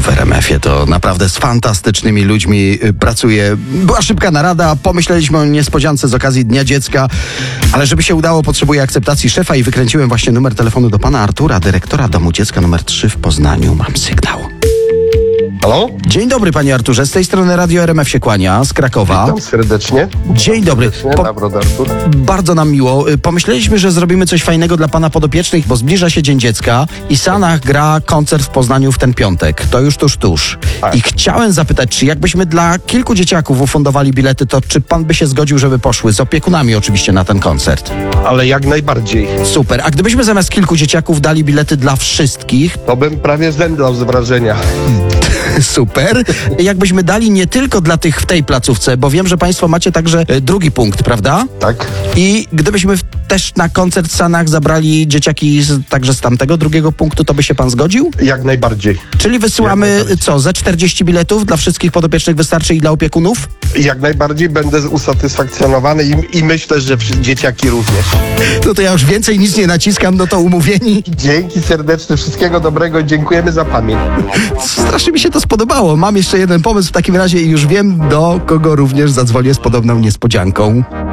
w RMF-ie. To naprawdę z fantastycznymi ludźmi pracuje. Była szybka narada, pomyśleliśmy o niespodziance z okazji Dnia Dziecka, ale żeby się udało, potrzebuję akceptacji szefa i wykręciłem właśnie numer telefonu do pana Artura, dyrektora Domu Dziecka numer 3 w Poznaniu. Mam sygnał. Halo? Dzień dobry, panie Arturze. Z tej strony Radio RMF się kłania, z Krakowa. Witam serdecznie. Dzień dobry. Nawrot Artur. Bardzo nam miło. Pomyśleliśmy, że zrobimy coś fajnego dla pana podopiecznych, bo zbliża się Dzień Dziecka i Sanach gra koncert w Poznaniu w ten piątek. To już tuż. Tak. I chciałem zapytać, czy jakbyśmy dla kilku dzieciaków ufundowali bilety, to czy pan by się zgodził, żeby poszły? Z opiekunami oczywiście na ten koncert. Ale jak najbardziej. Super. A gdybyśmy zamiast kilku dzieciaków dali bilety dla wszystkich, To bym prawie zemdlał z wrażenia. super. Jakbyśmy dali nie tylko dla tych w tej placówce, bo wiem, że państwo macie także drugi punkt, prawda? Tak? I gdybyśmy też na koncert w Sanach zabrali dzieciaki także z tamtego drugiego punktu, to by się pan zgodził? Jak najbardziej. Czyli wysyłamy co, ze 40 biletów dla wszystkich podopiecznych wystarczy i dla opiekunów? Jak najbardziej będę usatysfakcjonowany i myślę, że dzieciaki również. No to ja już więcej nic nie naciskam, no to umówieni. Dzięki serdeczne, wszystkiego dobrego i dziękujemy za pamięć. Strasznie mi się to spodobało. Mam jeszcze jeden pomysł w takim razie i już wiem, do kogo również zadzwonię z podobną niespodzianką.